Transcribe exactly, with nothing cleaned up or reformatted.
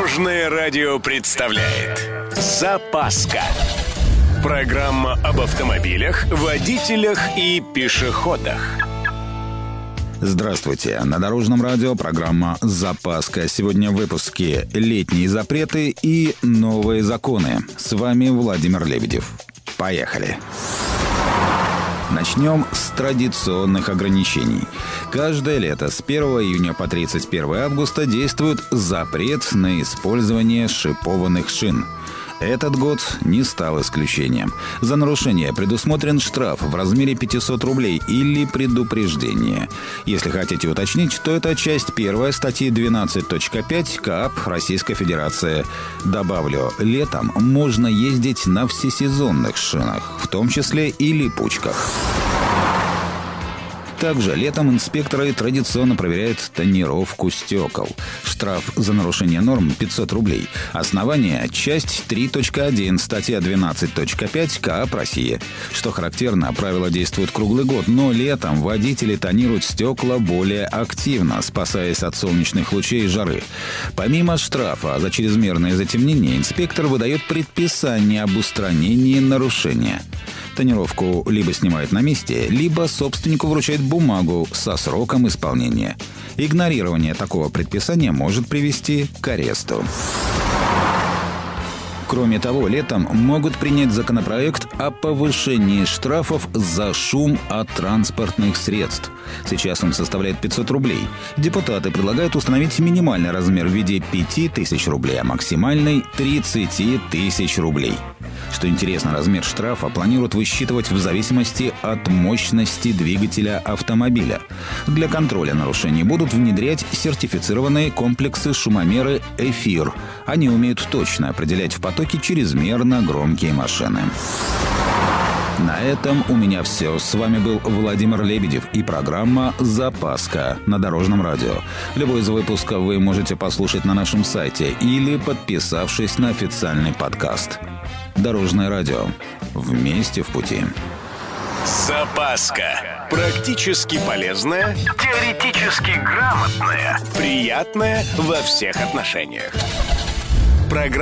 Дорожное радио представляет «Запаска». Программа об автомобилях, водителях и пешеходах. Здравствуйте. На Дорожном радио программа «Запаска». Сегодня в выпуске «Летние запреты» и «Новые законы». С вами Владимир Лебедев. Поехали. Начнем с традиционных ограничений. Каждое лето с первого июня по тридцать первое августа действует запрет на использование шипованных шин. Этот год не стал исключением. За нарушение предусмотрен штраф в размере пятьсот рублей или предупреждение. Если хотите уточнить, то это часть первая статьи двенадцать точка пять КАП Российской Федерации. Добавлю, летом можно ездить на всесезонных шинах, в том числе и липучках. Также летом инспекторы традиционно проверяют тонировку стекол. Штраф за нарушение норм пятьсот рублей. Основание – часть три точка один, статья двенадцать точка пять КАП России. Что характерно, правила действуют круглый год, но летом водители тонируют стекла более активно, спасаясь от солнечных лучей и жары. Помимо штрафа за чрезмерное затемнение, инспектор выдает предписание об устранении нарушения. Тонировку либо снимают на месте, либо собственнику вручают бумагу со сроком исполнения. Игнорирование такого предписания может привести к аресту. Кроме того, летом могут принять законопроект о повышении штрафов за шум от транспортных средств. Сейчас он составляет пятьсот рублей. Депутаты предлагают установить минимальный размер в виде пяти тысяч рублей, а максимальный – тридцати тысяч рублей. Что интересно, размер штрафа планируют высчитывать в зависимости от мощности двигателя автомобиля. Для контроля нарушений будут внедрять сертифицированные комплексы шумомеры «Эфир». Они умеют точно определять в потоке чрезмерно громкие машины. На этом у меня все. С вами был Владимир Лебедев и программа «Запаска» на Дорожном радио. Любой из выпусков вы можете послушать на нашем сайте или подписавшись на официальный подкаст. Дорожное радио. Вместе в пути. Запаска. Практически полезная, теоретически грамотная, приятная во всех отношениях. Программа